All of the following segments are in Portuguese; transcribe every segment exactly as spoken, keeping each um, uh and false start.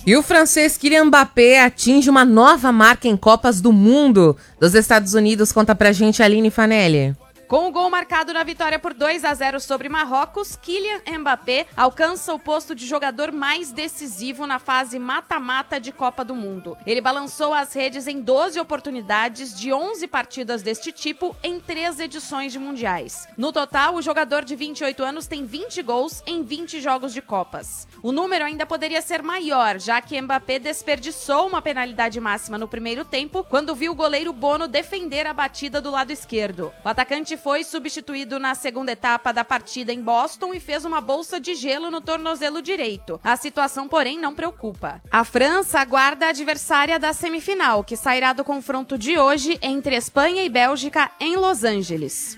E o francês Kylian Mbappé atinge uma nova marca em Copas do Mundo dos Estados Unidos. Conta pra gente, Aline Fanelli. Com o gol marcado na vitória por dois a zero sobre Marrocos, Kylian Mbappé alcança o posto de jogador mais decisivo na fase mata-mata de Copa do Mundo. Ele balançou as redes em doze oportunidades de onze partidas deste tipo em três edições de mundiais. No total, o jogador de vinte e oito anos tem vinte gols em vinte jogos de Copas. O número ainda poderia ser maior, já que Mbappé desperdiçou uma penalidade máxima no primeiro tempo, quando viu o goleiro Bono defender a batida do lado esquerdo. O atacante foi substituído na segunda etapa da partida em Boston e fez uma bolsa de gelo no tornozelo direito. A situação, porém, não preocupa. A França aguarda a adversária da semifinal, que sairá do confronto de hoje entre Espanha e Bélgica em Los Angeles.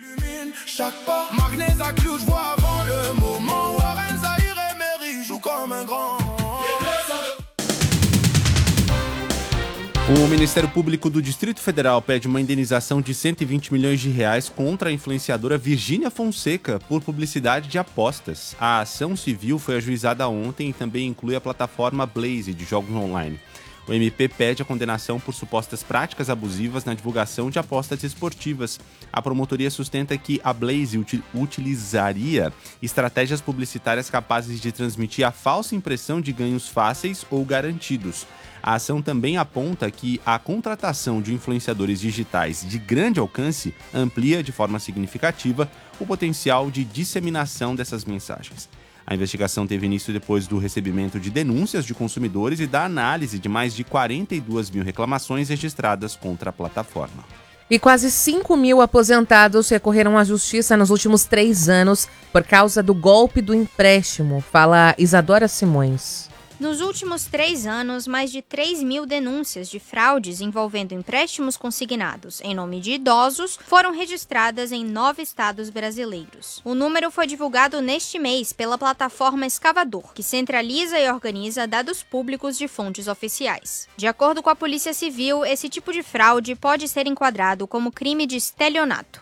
O Ministério Público do Distrito Federal pede uma indenização de cento e vinte milhões de reais contra a influenciadora Virgínia Fonseca por publicidade de apostas. A ação civil foi ajuizada ontem e também inclui a plataforma Blaze de jogos online. O M P pede a condenação por supostas práticas abusivas na divulgação de apostas esportivas. A promotoria sustenta que a Blaze uti- utilizaria estratégias publicitárias capazes de transmitir a falsa impressão de ganhos fáceis ou garantidos. A ação também aponta que a contratação de influenciadores digitais de grande alcance amplia de forma significativa o potencial de disseminação dessas mensagens. A investigação teve início depois do recebimento de denúncias de consumidores e da análise de mais de quarenta e duas mil reclamações registradas contra a plataforma. E quase cinco mil aposentados recorreram à justiça nos últimos três anos por causa do golpe do empréstimo, fala Isadora Simões. Nos últimos três anos, mais de três mil denúncias de fraudes envolvendo empréstimos consignados em nome de idosos foram registradas em nove estados brasileiros. O número foi divulgado neste mês pela plataforma Escavador, que centraliza e organiza dados públicos de fontes oficiais. De acordo com a Polícia Civil, esse tipo de fraude pode ser enquadrado como crime de estelionato.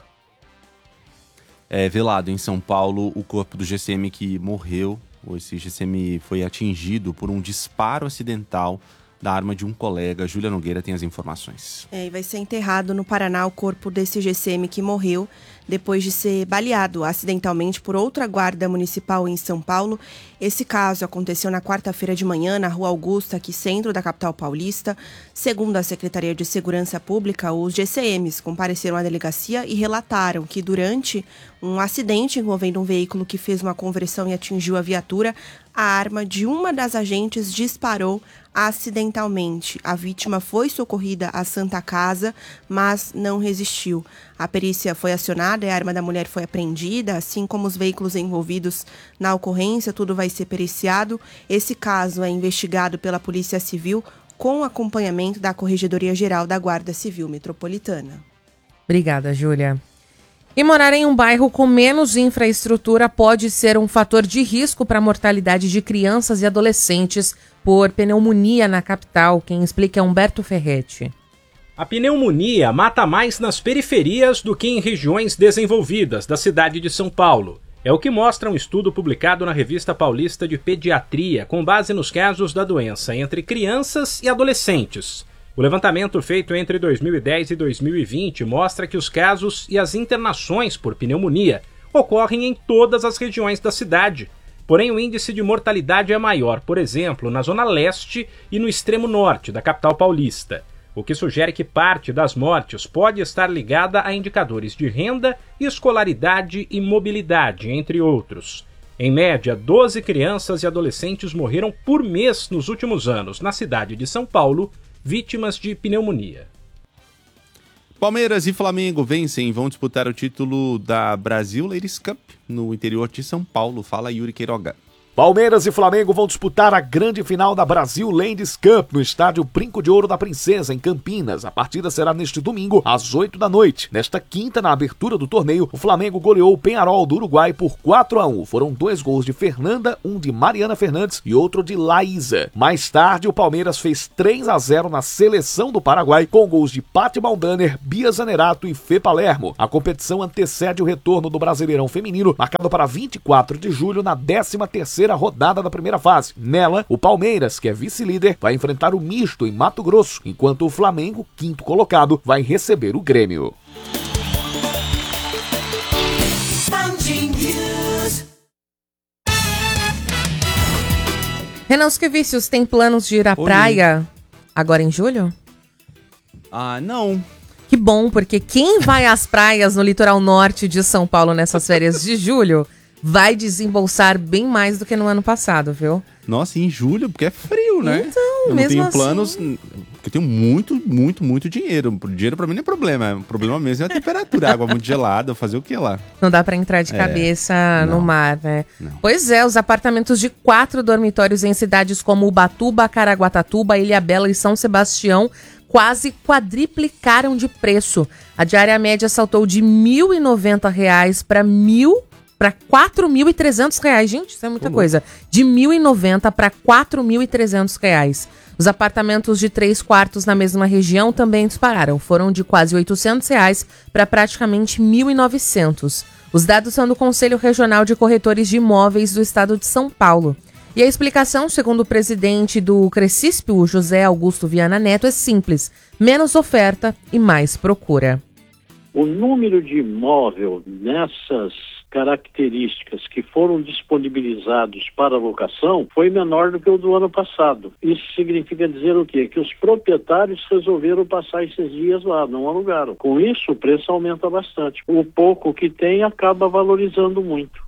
É velado em São Paulo o corpo do G C M que morreu. Esse G C M foi atingido por um disparo acidental da arma de um colega. Júlia Nogueira tem as informações. É, e vai ser enterrado no Paraná o corpo desse G C M que morreu depois de ser baleado acidentalmente por outra guarda municipal em São Paulo. Esse caso aconteceu na quarta-feira de manhã na Rua Augusta, aqui centro da capital paulista. Segundo a Secretaria de Segurança Pública, os G C Ms compareceram à delegacia e relataram que durante um acidente envolvendo um veículo que fez uma conversão e atingiu a viatura, a arma de uma das agentes disparou acidentalmente. A vítima foi socorrida à Santa Casa, mas não resistiu. A perícia foi acionada e a arma da mulher foi apreendida, assim como os veículos envolvidos na ocorrência. Tudo vai ser periciado. Esse caso é investigado pela Polícia Civil com acompanhamento da Corregedoria Geral da Guarda Civil Metropolitana. Obrigada, Júlia. E morar em um bairro com menos infraestrutura pode ser um fator de risco para a mortalidade de crianças e adolescentes por pneumonia na capital. Quem explica é Humberto Ferretti. A pneumonia mata mais nas periferias do que em regiões desenvolvidas da cidade de São Paulo. É o que mostra um estudo publicado na Revista Paulista de Pediatria, com base nos casos da doença entre crianças e adolescentes. O levantamento feito entre dois mil e dez e dois mil e vinte mostra que os casos e as internações por pneumonia ocorrem em todas as regiões da cidade. Porém, o índice de mortalidade é maior, por exemplo, na zona leste e no extremo norte da capital paulista, o que sugere que parte das mortes pode estar ligada a indicadores de renda, escolaridade e mobilidade, entre outros. Em média, doze crianças e adolescentes morreram por mês nos últimos anos na cidade de São Paulo, vítimas de pneumonia. Palmeiras e Flamengo vencem e vão disputar o título da Brasil Ladies Cup no interior de São Paulo. Fala, Yuri Queiroga. Palmeiras e Flamengo vão disputar a grande final da Brasil Ladies Cup no estádio Brinco de Ouro da Princesa, em Campinas. A partida será neste domingo, às oito da noite. Nesta quinta, na abertura do torneio, o Flamengo goleou o Peñarol do Uruguai por quatro a um. Foram dois gols de Fernanda, um de Mariana Fernandes e outro de Laísa. Mais tarde, o Palmeiras fez três a zero na seleção do Paraguai, com gols de Patti Baldaner, Bia Zanerato e Fê Palermo. A competição antecede o retorno do Brasileirão Feminino, marcado para vinte e quatro de julho, na décima terceira terceira rodada da primeira fase. Nela, o Palmeiras, que é vice-líder, vai enfrentar o Misto em Mato Grosso, enquanto o Flamengo, quinto colocado, vai receber o Grêmio. Renan Skevicius, tem planos de ir à Oi. praia agora em julho? Ah, não. Que bom, porque quem vai às praias no litoral norte de São Paulo nessas férias de julho vai desembolsar bem mais do que no ano passado, viu? Nossa, em julho, porque é frio, né? Então, eu não mesmo tenho assim... planos, porque eu tenho muito, muito, muito dinheiro. Dinheiro pra mim não é problema. O problema mesmo é a temperatura. Água muito gelada, fazer o que lá? Não dá pra entrar de É, cabeça no não, mar, né? não. Pois é, os apartamentos de quatro dormitórios em cidades como Ubatuba, Caraguatatuba, Ilhabela e São Sebastião quase quadriplicaram de preço. A diária média saltou de mil e noventa reais para mil para quatro mil e trezentos reais. Gente, isso é muita coisa. De mil e noventa para quatro mil e trezentos reais. Os apartamentos de três quartos na mesma região também dispararam. Foram de quase oitocentos reais para praticamente mil e novecentos. Os dados são do Conselho Regional de Corretores de Imóveis do Estado de São Paulo. E a explicação, segundo o presidente do Crescisp, o José Augusto Viana Neto, é simples: menos oferta e mais procura. O número de imóvel nessas características que foram disponibilizados para locação foi menor do que o do ano passado. Isso significa dizer o quê? Que os proprietários resolveram passar esses dias lá, não alugaram. Com isso, o preço aumenta bastante. O pouco que tem acaba valorizando muito.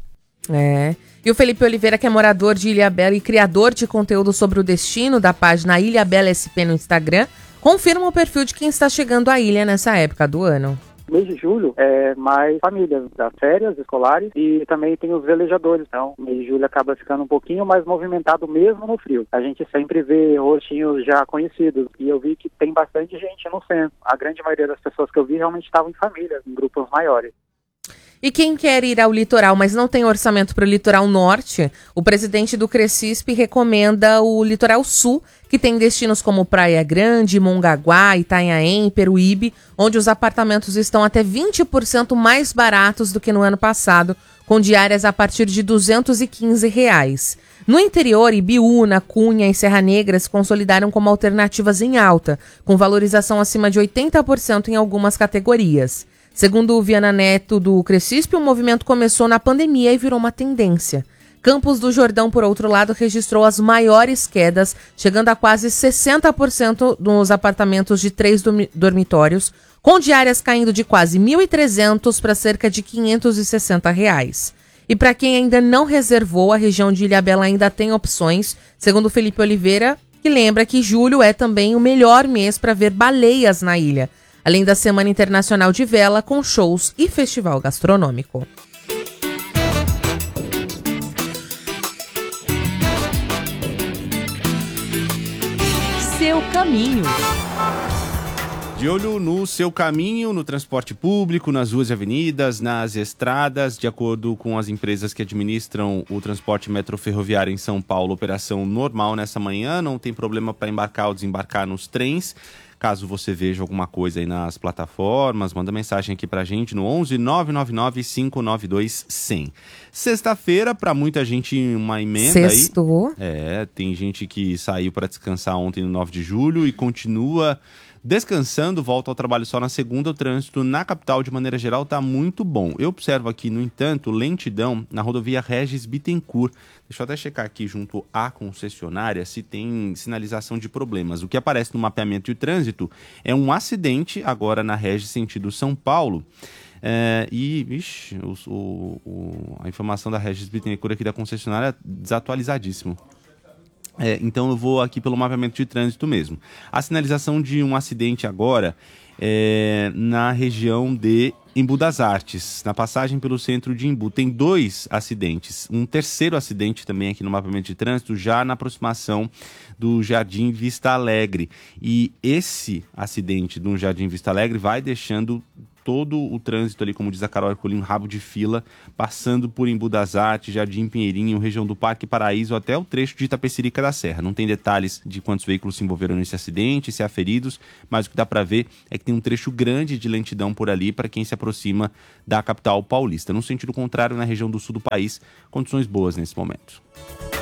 É. E o Felipe Oliveira, que é morador de Ilhabela e criador de conteúdo sobre o destino da página Ilhabela S P no Instagram, confirma o perfil de quem está chegando à ilha nessa época do ano. O mês de julho é mais famílias, das férias escolares, e também tem os velejadores. Então, o mês de julho acaba ficando um pouquinho mais movimentado mesmo no frio. A gente sempre vê rostinhos já conhecidos, e eu vi que tem bastante gente no centro. A grande maioria das pessoas que eu vi realmente estavam em famílias, em grupos maiores. E quem quer ir ao litoral, mas não tem orçamento para o litoral norte, o presidente do Crescisp recomenda o litoral sul, que tem destinos como Praia Grande, Mongaguá, Itanhaém, Peruíbe, onde os apartamentos estão até vinte por cento mais baratos do que no ano passado, com diárias a partir de duzentos e quinze reais. No interior, Ibiúna, Cunha e Serra Negra se consolidaram como alternativas em alta, com valorização acima de oitenta por cento em algumas categorias. Segundo o Viana Neto do Crescisp, o movimento começou na pandemia e virou uma tendência. Campos do Jordão, por outro lado, registrou as maiores quedas, chegando a quase sessenta por cento nos apartamentos de três dormitórios, com diárias caindo de quase mil e trezentos para cerca de quinhentos e sessenta reais. E para quem ainda não reservou, a região de Ilhabela ainda tem opções, segundo Felipe Oliveira, que lembra que julho é também o melhor mês para ver baleias na ilha, além da Semana Internacional de Vela, com shows e festival gastronômico. Seu caminho. De olho no seu caminho, no transporte público, nas ruas e avenidas, nas estradas. De acordo com as empresas que administram o transporte metroferroviário em São Paulo, operação normal nessa manhã, não tem problema para embarcar ou desembarcar nos trens. Caso você veja alguma coisa aí nas plataformas, manda mensagem aqui pra gente no onze nove nove nove cinco nove dois cem. Sexta-feira, pra muita gente, uma emenda Sextou. aí. É, tem gente que saiu para descansar ontem no nove de julho e continua descansando, volta ao trabalho só na segunda. O trânsito na capital, de maneira geral, está muito bom. Eu observo aqui, no entanto, lentidão na rodovia Regis Bittencourt. Deixa eu até checar aqui junto à concessionária se tem sinalização de problemas. O que aparece no mapeamento de trânsito é um acidente agora na Regis sentido São Paulo. É, e, ixi, o, o, o, a informação da Regis Bittencourt aqui da concessionária é desatualizadíssimo. É, então eu vou aqui pelo mapeamento de trânsito mesmo. A sinalização de um acidente agora é na região de Embu das Artes, na passagem pelo centro de Embu. Tem dois acidentes, um terceiro acidente também aqui no mapeamento de trânsito, já na aproximação do Jardim Vista Alegre. E esse acidente do Jardim Vista Alegre vai deixando todo o trânsito ali, como diz a Carol Ercolim, um rabo de fila, passando por Embu das Artes, Jardim Pinheirinho, região do Parque Paraíso, até o trecho de Itapecerica da Serra. Não tem detalhes de quantos veículos se envolveram nesse acidente, se há feridos, mas o que dá para ver é que tem um trecho grande de lentidão por ali para quem se aproxima da capital paulista. No sentido contrário, na região do sul do país, condições boas nesse momento.